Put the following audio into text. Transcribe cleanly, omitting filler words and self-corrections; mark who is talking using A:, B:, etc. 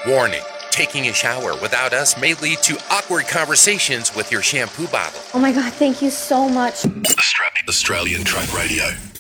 A: Warning, taking a shower without us may lead to awkward conversations with your shampoo bottle.
B: Oh my God, thank you so much.
C: Australian Truck Radio.